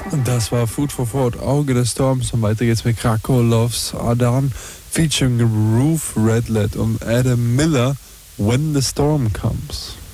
Das war Food for Thought, Auge des Storms. Und weiter geht's mit Krakow Loves Adan, featuring Ruth Redlet und Adam Miller, When the Storm Comes.